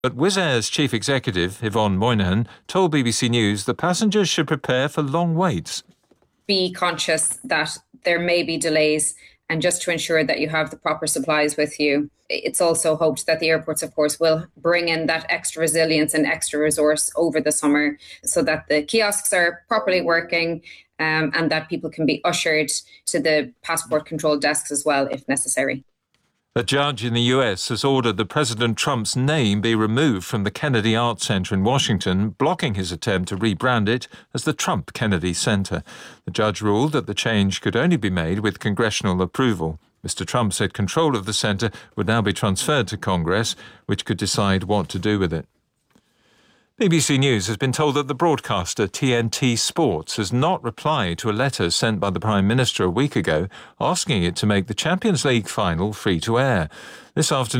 But Wizz Air's chief executive, Yvonne Moynihan, told BBC News that passengers should prepare for long waits. Be conscious that there may be delays, and just to ensure that you have the proper supplies with you. It's also hoped that the airports, of course, will bring in that extra resilience and extra resource over the summer so that the kiosks are properly working and that people can be ushered to the passport control desks as well, if necessary. A judge in the US has ordered that President Trump's name be removed from the Kennedy Arts Center in Washington, blocking his attempt to rebrand it as the Trump Kennedy Center. The judge ruled that the change could only be made with congressional approval. Mr. Trump said control of the center would now be transferred to Congress, which could decide what to do with it. BBC News has been told that the broadcaster TNT Sports has not replied to a letter sent by the Prime Minister a week ago asking it to make the Champions League final free to air. This afternoon,